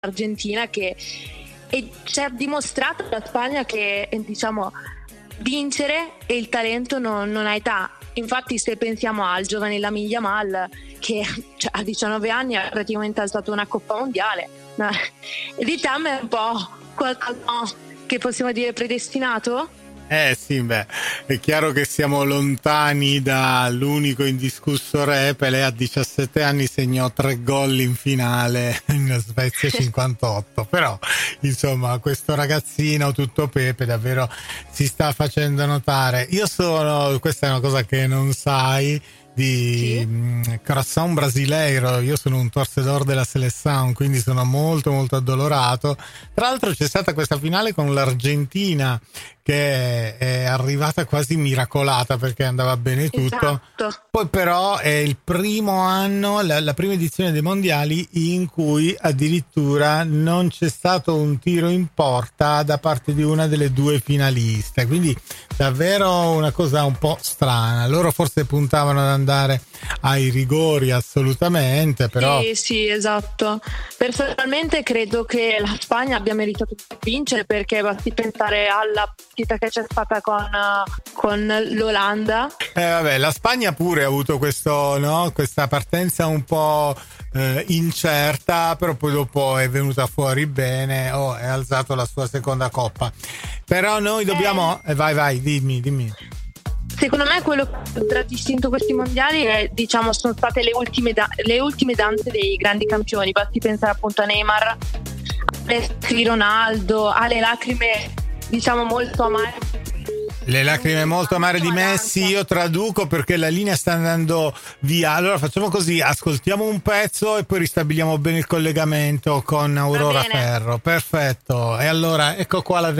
l'Argentina e ci ha dimostrato la Spagna che diciamo vincere e il talento non ha età. Infatti se pensiamo al giovane Lamine Yamal che a 19 anni ha praticamente alzato una Coppa Mondiale, diciamo è un po' qualcosa che possiamo dire predestinato? Sì, beh, è chiaro che siamo lontani dall'unico indiscusso re. Pelé a 17 anni segnò 3 gol in finale in Svezia 58, però insomma questo ragazzino tutto pepe davvero si sta facendo notare. Questa è una cosa che non sai, di Coração Brasileiro. Io sono un torcedor della Seleção, quindi sono molto molto addolorato. Tra l'altro c'è stata questa finale con l'Argentina che è arrivata quasi miracolata perché andava bene tutto. Esatto. Poi però è il primo anno, la prima edizione dei mondiali in cui addirittura non c'è stato un tiro in porta da parte di una delle due finaliste, quindi davvero una cosa un po' strana. Loro forse puntavano ad andare ai rigori assolutamente, però sì, esatto. Personalmente credo che la Spagna abbia meritato di vincere, perché basti pensare alla partita che c'è stata con l'Olanda. Vabbè, la Spagna pure ha avuto questa partenza un po' incerta, però poi dopo è venuta fuori bene, è alzato la sua seconda coppa. Però noi dobbiamo vai, dimmi. Secondo me quello che ha contraddistinto questi mondiali sono state le ultime danze dei grandi campioni. Basti pensare appunto a Neymar, a Messi, Ronaldo, alle lacrime molto amare. Le lacrime molto amare di Messi. Io traduco perché la linea sta andando via. Allora facciamo così, ascoltiamo un pezzo e poi ristabiliamo bene il collegamento con Aurora Ferro. Perfetto. E allora ecco qua la